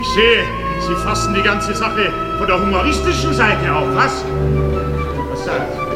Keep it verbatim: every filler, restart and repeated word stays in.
sehe, Sie fassen die ganze Sache von der humoristischen Seite auf, was? Was sagst du?